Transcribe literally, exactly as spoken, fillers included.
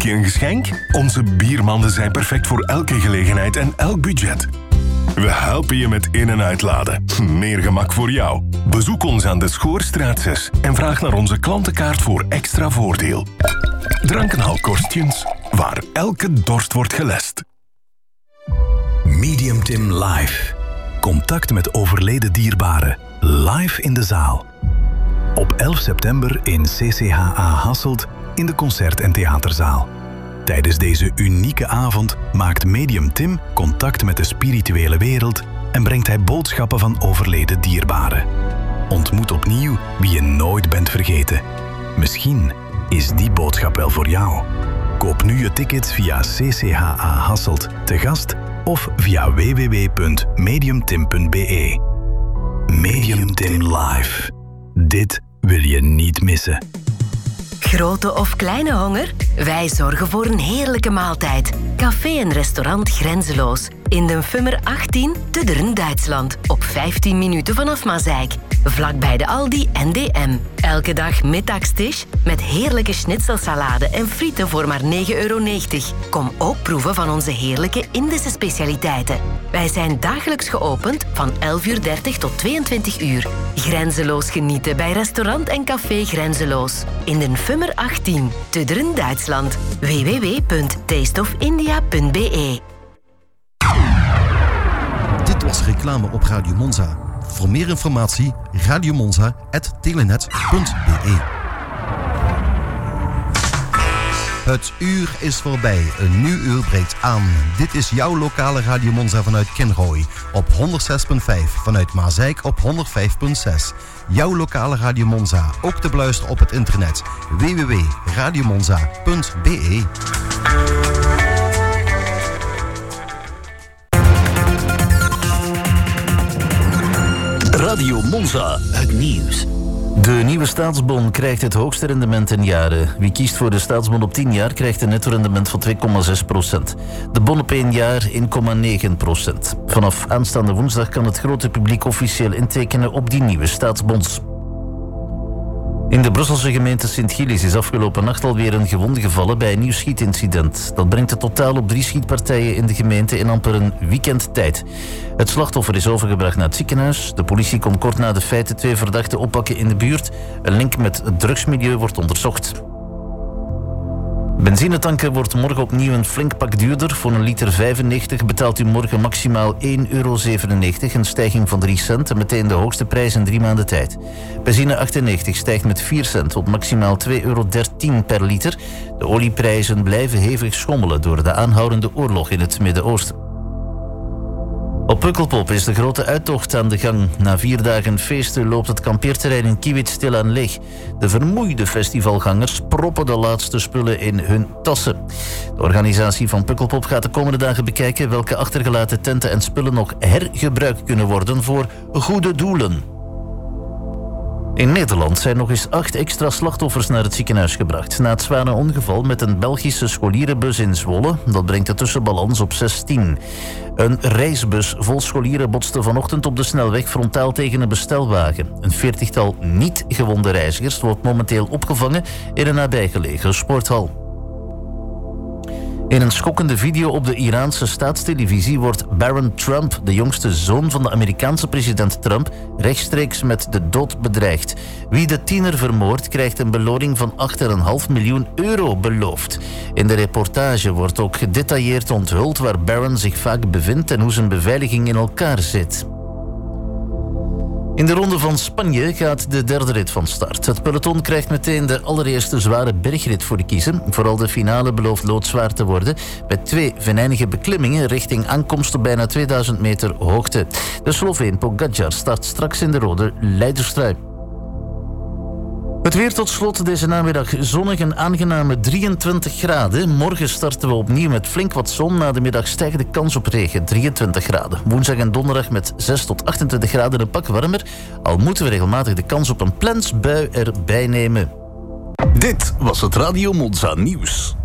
je een geschenk? Onze biermanden zijn perfect voor elke gelegenheid en elk budget. We helpen je met in- en uitladen. Meer gemak voor jou. Bezoek ons aan de Schoorstraat zes en vraag naar onze klantenkaart voor extra voordeel. Drankenhalkorstjens, waar elke dorst wordt gelest. Medium Tim Live. Contact met overleden dierbaren. Live in de zaal. Op elf september in C C H A Hasselt in de Concert- en Theaterzaal. Tijdens deze unieke avond maakt Medium Tim contact met de spirituele wereld en brengt hij boodschappen van overleden dierbaren. Ontmoet opnieuw wie je nooit bent vergeten. Misschien is die boodschap wel voor jou. Koop nu je tickets via C C H A Hasselt te gast of via w w w punt mediumtim punt b e. Medium Tim Live. Dit wil je niet missen. Grote of kleine honger? Wij zorgen voor een heerlijke maaltijd. Café en restaurant Grenzeloos. In de Fummer achttien te Dern, Duitsland. Op vijftien minuten vanaf Mazeik. Vlakbij de Aldi en D M. Elke dag middagstisch met heerlijke schnitzelsalade en frieten voor maar negen euro negentig. Kom ook proeven van onze heerlijke Indische specialiteiten. Wij zijn dagelijks geopend van elf uur dertig tot tweeëntwintig uur. Grenzeloos genieten bij restaurant en café Grenzeloos. In de Fummer achttien te Dern, Duitsland. w w w punt taste of india punt b e. Dit was reclame op Radio Monza. Voor meer informatie radiomonza punt telenet punt b e. Het uur is voorbij. Een nieuw uur breekt aan. Dit is jouw lokale Radio Monza vanuit Kinrooi. Op honderdzes komma vijf. Vanuit Mazeik op honderdvijf komma zes. Jouw lokale Radio Monza. Ook te beluisteren op het internet. w w w punt radiomonza punt b e. Radio Monza, het nieuws. De nieuwe staatsbon krijgt het hoogste rendement in jaren. Wie kiest voor de staatsbon op tien jaar krijgt een netto-rendement van twee komma zes procent. De bon op één jaar één komma negen procent. Vanaf aanstaande woensdag kan het grote publiek officieel intekenen op die nieuwe staatsbons. In de Brusselse gemeente Sint-Gilles is afgelopen nacht alweer een gewonde gevallen bij een nieuw schietincident. Dat brengt het totaal op drie schietpartijen in de gemeente in amper een weekend tijd. Het slachtoffer is overgebracht naar het ziekenhuis. De politie kon kort na de feiten twee verdachten oppakken in de buurt. Een link met het drugsmilieu wordt onderzocht. Benzinetanken wordt morgen opnieuw een flink pak duurder. Voor een liter vijfennegentig betaalt u morgen maximaal één euro zevenennegentig, een stijging van drie cent en meteen de hoogste prijs in drie maanden tijd. Benzine achtennegentig stijgt met vier cent tot maximaal twee euro dertien per liter. De olieprijzen blijven hevig schommelen door de aanhoudende oorlog in het Midden-Oosten. Op Pukkelpop is de grote uittocht aan de gang. Na vier dagen feesten loopt het kampeerterrein in Kiewit stilaan leeg. De vermoeide festivalgangers proppen de laatste spullen in hun tassen. De organisatie van Pukkelpop gaat de komende dagen bekijken welke achtergelaten tenten en spullen nog hergebruikt kunnen worden voor goede doelen. In Nederland zijn nog eens acht extra slachtoffers naar het ziekenhuis gebracht. Na het zware ongeval met een Belgische scholierenbus in Zwolle. Dat brengt de tussenbalans op zestien. Een reisbus vol scholieren botste vanochtend op de snelweg frontaal tegen een bestelwagen. Een veertigtal niet gewonde reizigers wordt momenteel opgevangen in een nabijgelegen sporthal. In een schokkende video op de Iraanse staatstelevisie wordt Barron Trump, de jongste zoon van de Amerikaanse president Trump, rechtstreeks met de dood bedreigd. Wie de tiener vermoordt, krijgt een beloning van acht komma vijf miljoen euro beloofd. In de reportage wordt ook gedetailleerd onthuld waar Barron zich vaak bevindt en hoe zijn beveiliging in elkaar zit. In de ronde van Spanje gaat de derde rit van start. Het peloton krijgt meteen de allereerste zware bergrit voor de kiezen. Vooral de finale belooft loodzwaar te worden, met twee venijnige beklimmingen richting aankomst op bijna tweeduizend meter hoogte. De Sloveen Pogačar start straks in de rode leiderstrui. Het weer tot slot deze namiddag zonnig en aangename drieëntwintig graden. Morgen starten we opnieuw met flink wat zon. Na de middag stijgt de kans op regen, drieëntwintig graden. Woensdag en donderdag met zes tot achtentwintig graden een pak warmer. Al moeten we regelmatig de kans op een plensbui erbij nemen. Dit was het Radio Monza nieuws.